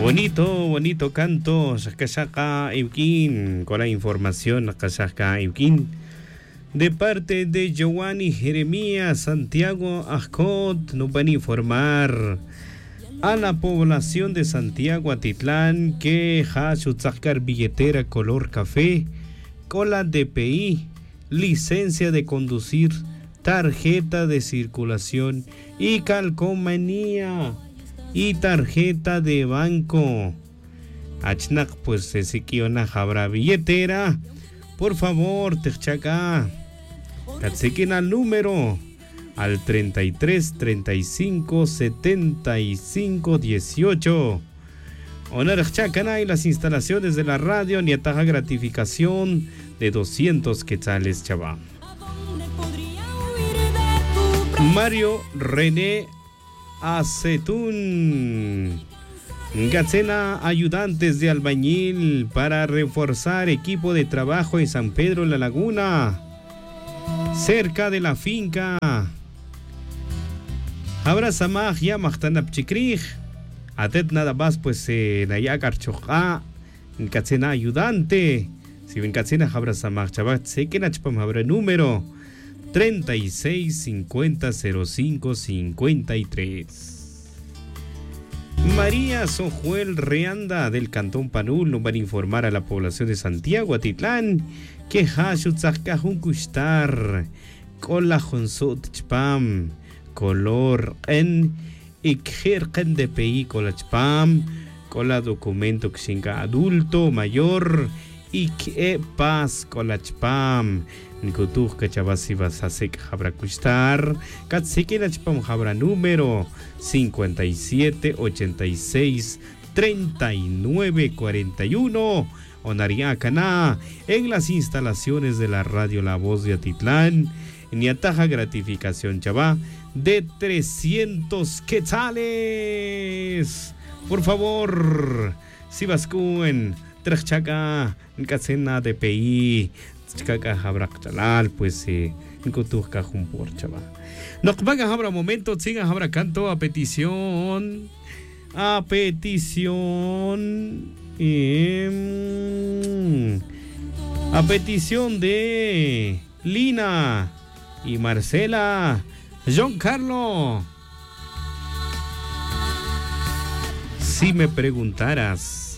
Bonito canto, Shaka Iukin, con la información, Shaka Iukin, de parte de Giovanni Jeremías Santiago Ascot, nos van a informar a la población de Santiago Atitlán que sacar billetera color café, con la DPI, licencia de conducir, tarjeta de circulación y calcomanía y tarjeta de banco. Achnak pues se quiona habrá billetera. Por favor, techaka. Katsekin al número al 33 35 75 18. Onarchacana y las instalaciones de la radio ni ataja gratificación de 200 quetzales, chava. Mario René Acetún Gacena, ayudantes de albañil para reforzar equipo de trabajo en San Pedro La Laguna, cerca de la finca. Abrazamaj ya Mahtanap Chikrij. Atet nada más pues Nayagar Choja Gacena ayudante. Si ven Gacena Abrazamaj Chabat, sé que Nachpam habrá número 36 50 05 53. María Sojuel Reanda del Cantón Panul nos van a informar a la población de Santiago Atitlán que Hashutzakajun Kushtar con la Jonsot Chpam color en Ikherken de PI con la Chpam con la documento Xinga adulto mayor y que paz con la Chpam Nikutuj Kachabasi Basasek Habra Kustar Katsiki la Chpam Habra número 57 86 39 41 Onariacana en las instalaciones de la radio La Voz de Atitlán en ataja gratificación chava de 300 quetzales. Por favor, si vas con Trachaka en Katsena de PI Chaka Habrak Chalal pues Nikutuj Kajun chava. Nos van a haber momento, sigan habrá canto a petición de Lina y Marcela. John Carlos, si me preguntaras